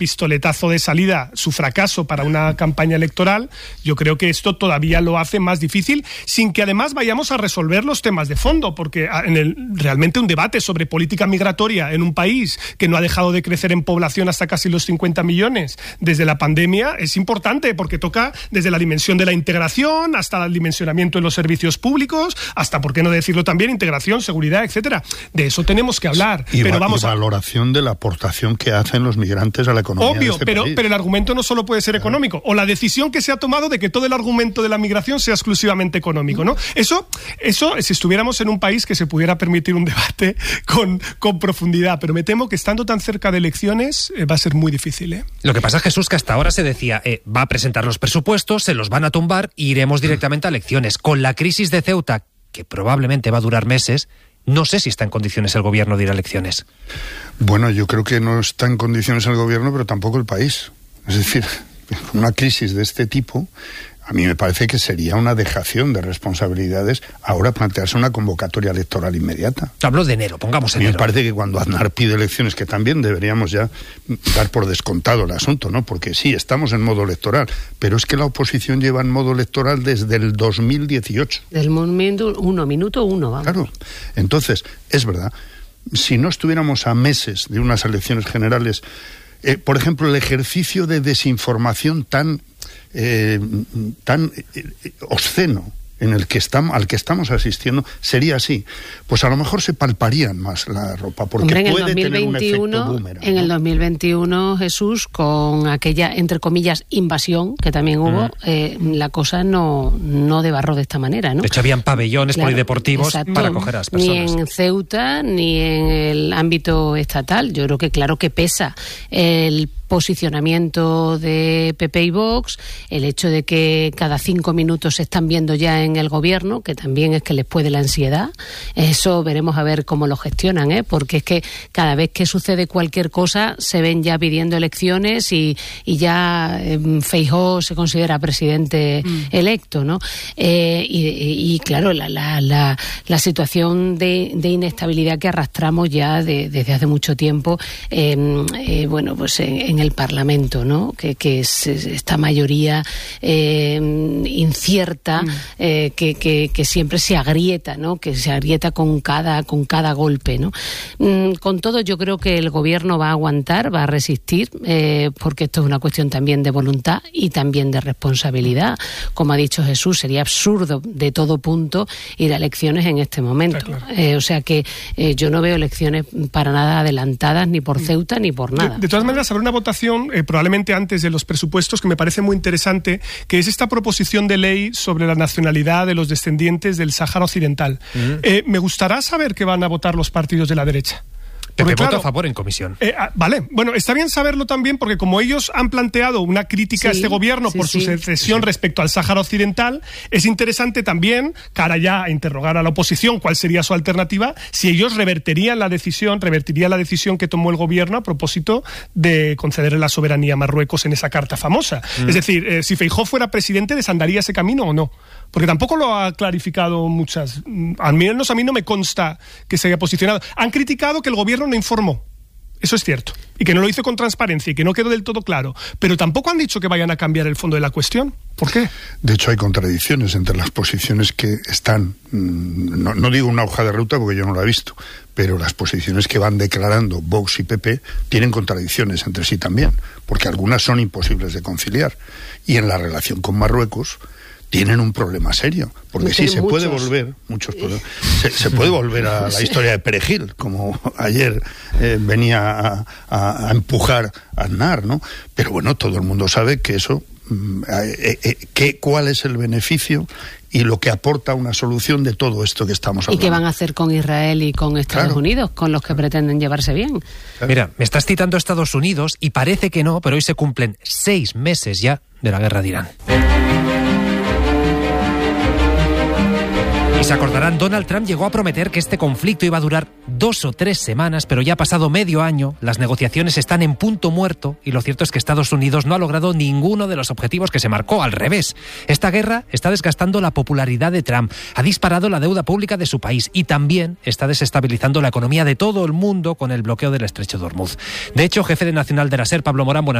pistoletazo de salida su fracaso para una campaña electoral, yo creo que esto todavía lo hace más difícil, sin que además vayamos a resolver los temas de fondo, porque realmente un debate sobre política migratoria en un país que no ha dejado de crecer en población hasta casi los 50 millones desde la pandemia es importante, porque toca desde la dimensión de la integración hasta el dimensionamiento de los servicios públicos, hasta, por qué no decirlo también, integración, seguridad, etcétera. De eso tenemos que hablar. Y valoración de la aportación que hacen los migrantes a la economía. Obvio, de este pero país. el argumento no solo puede ser económico, o la decisión que se ha tomado de que todo el argumento de la migración sea exclusivamente económico, ¿no? Eso, si estuviéramos en un país que se pudiera permitir un debate con profundidad, pero me temo que estando tan cerca de elecciones va a ser muy difícil, ¿eh? Lo que pasa es, Jesús, que hasta ahora se decía, va a presentar los presupuestos, se los van a tumbar y iremos directamente a elecciones. Con la crisis de Ceuta, que probablemente va a durar meses, no sé si está en condiciones el gobierno de ir a elecciones. Bueno, yo creo que no está en condiciones el gobierno, pero tampoco el país. Es decir, una crisis de este tipo, a mí me parece que sería una dejación de responsabilidades ahora plantearse una convocatoria electoral inmediata. Hablo de enero, pongamos enero. A mí me parece que cuando Aznar pide elecciones, que también deberíamos ya dar por descontado el asunto, ¿no? Porque sí, estamos en modo electoral, pero es que la oposición lleva en modo electoral desde el 2018. Del minuto uno, vamos. Claro, entonces, es verdad, si no estuviéramos a meses de unas elecciones generales, por ejemplo, el ejercicio de desinformación tan obsceno al que estamos asistiendo sería así, pues a lo mejor se palparían más la ropa, porque hombre, puede tener un efecto boomerang, en ¿no? el 2021, Jesús, con aquella, entre comillas, invasión que también hubo, la cosa no debarró de esta manera, ¿no? De hecho, habían pabellones polideportivos, exacto, para acoger a las personas. Ni en Ceuta, ni en el ámbito estatal. Yo creo que claro que pesa el posicionamiento de PP y Vox, el hecho de que cada 5 minutos se están viendo ya en el gobierno, que también es que les puede la ansiedad. Eso veremos a ver cómo lo gestionan, porque es que cada vez que sucede cualquier cosa se ven ya pidiendo elecciones y ya Feijóo se considera presidente electo, ¿no? Y claro, la situación de inestabilidad que arrastramos ya desde hace mucho tiempo, bueno, pues en el Parlamento, ¿no? Que es esta mayoría incierta, que siempre se agrieta, ¿no? Que se agrieta con cada golpe, ¿no? Con todo, yo creo que el gobierno va a aguantar, va a resistir, porque esto es una cuestión también de voluntad y también de responsabilidad. Como ha dicho Jesús, sería absurdo de todo punto ir a elecciones en este momento. Claro. O sea que yo no veo elecciones para nada adelantadas, ni por Ceuta ni por nada. De todas maneras, habrá una votación probablemente antes de los presupuestos que me parece muy interesante, que es esta proposición de ley sobre la nacionalidad de los descendientes del Sáhara Occidental. Me gustará saber qué van a votar los partidos de la derecha. Porque voto a favor en comisión. Vale, bueno, está bien saberlo también, porque como ellos han planteado una crítica a este gobierno por su secesión respecto al Sáhara Occidental, es interesante también, cara ya a interrogar a la oposición cuál sería su alternativa, si ellos revertirían la decisión que tomó el gobierno a propósito de concederle la soberanía a Marruecos en esa carta famosa. Es decir, si Feijóo fuera presidente, ¿desandaría ese camino o no? Porque tampoco lo ha clarificado muchas. Al menos a mí no me consta que se haya posicionado. Han criticado que el gobierno no informó. Eso es cierto. Y que no lo hizo con transparencia y que no quedó del todo claro. Pero tampoco han dicho que vayan a cambiar el fondo de la cuestión. ¿Por qué? De hecho, hay contradicciones entre las posiciones que están... No digo una hoja de ruta porque yo no la he visto, pero las posiciones que van declarando Vox y PP tienen contradicciones entre sí también, porque algunas son imposibles de conciliar. Y en la relación con Marruecos tienen un problema serio, porque sí, se puede volver, muchos problemas, se puede volver a la historia de Perejil, como ayer venía a empujar a Aznar, ¿no? Pero bueno, todo el mundo sabe que eso, cuál es el beneficio y lo que aporta una solución de todo esto que estamos hablando. ¿Y qué van a hacer con Israel y con Estados Unidos, con los que pretenden llevarse bien? Mira, me estás citando a Estados Unidos y parece que no, pero hoy se cumplen 6 meses ya de la guerra de Irán. Y se acordarán, Donald Trump llegó a prometer que este conflicto iba a durar 2 o 3 semanas, pero ya ha pasado medio año, las negociaciones están en punto muerto y lo cierto es que Estados Unidos no ha logrado ninguno de los objetivos que se marcó. Al revés, esta guerra está desgastando la popularidad de Trump, ha disparado la deuda pública de su país y también está desestabilizando la economía de todo el mundo con el bloqueo del estrecho de Hormuz. De hecho, jefe nacional de la SER, Pablo Morán, buenas